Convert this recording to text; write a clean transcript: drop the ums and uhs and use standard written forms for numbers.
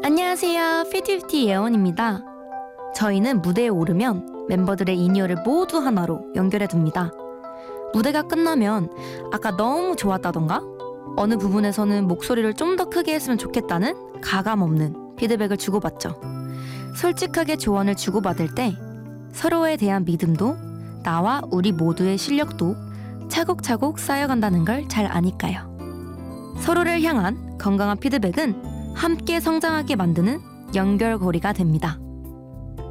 안녕하세요. 피티피티 예원입니다. 저희는 무대에 오르면 멤버들의 이니어를 모두 하나로 연결해둡니다. 무대가 끝나면 아까 너무 좋았다던가 어느 부분에서는 목소리를 좀 더 크게 했으면 좋겠다는 가감없는 피드백을 주고받죠. 솔직하게 조언을 주고받을 때 서로에 대한 믿음도 나와 우리 모두의 실력도 차곡차곡 쌓여간다는 걸 잘 아니까요. 서로를 향한 건강한 피드백은 함께 성장하게 만드는 연결고리가 됩니다.